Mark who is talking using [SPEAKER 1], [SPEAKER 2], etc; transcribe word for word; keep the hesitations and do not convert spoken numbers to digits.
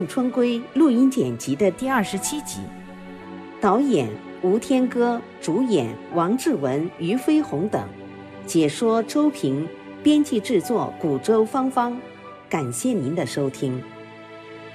[SPEAKER 1] 春闺录音剪辑的第二十七集，导演吴天歌，主演王志文、俞飞鸿等，解说周平，编辑制作古周芳芳。感谢您的收听。